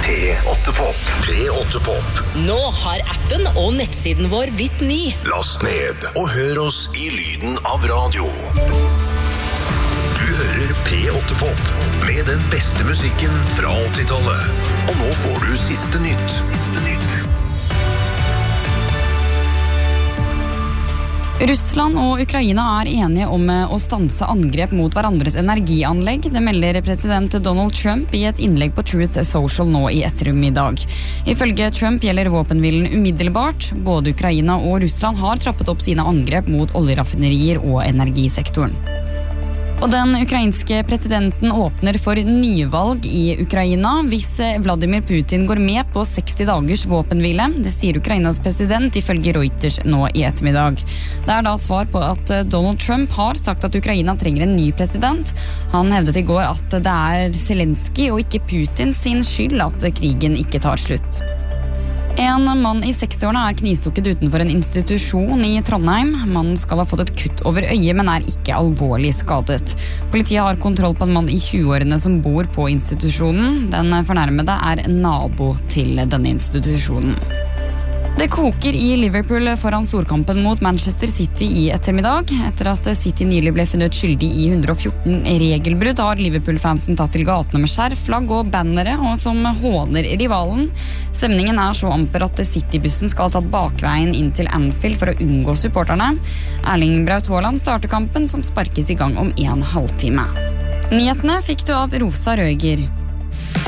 P8-pop. P8-pop. Nå har appen og nettsiden vår blitt ny. Last ned og hør oss i lyden av radio. Du hører P8-pop med den beste musikken fra 80-tallet. Og nå får du siste nytt. Russland og Ukraina er enige om å stanse angrep mot hverandres energianlegg. Det melder president Donald Trump i et innlegg på Truth Social nå i ettermiddag. Ifølge Trump gjelder våpenhvilen umiddelbart. Både Ukraina og Russland har trappet opp sine angrep mot oljeraffinerier og energisektoren. Og den ukrainske presidenten åpner for nyvalg i Ukraina hvis Vladimir Putin går med på 60 dagers våpenhvile. Det sier Ukrainas president ifølge Reuters nå i ettermiddag. Det er da svar på at Donald Trump har sagt at Ukraina trenger en ny president. Han hevdet i går at det er Zelensky og ikke Putin sin skyld at krigen ikke tar slutt. En mann i 60-årene er knivstukket utenfor en institusjon i Trondheim. Mannen skal ha fått et kutt over øyet, men er ikke alvorlig skadet. Politiet har kontroll på en mann i 20-årene som bor på institusjonen. Den fornærmede er nabo til denne institusjonen. Det koker i Liverpool foran storkampen mot Manchester City i ettermiddag. Etter at City nylig ble funnet skyldig i 114 regelbrudd, har Liverpool-fansen tatt til gatene med skjerf, flagg og bannere, og som håner rivalen. Stemningen er så amper at City-bussen skal ha tatt bakveien inn til Anfield for å unngå supporterne. Erling Braut Haaland starter kampen, som sparkes i gang om en halvtime. Nyhetene fikk du av Rosa Røger.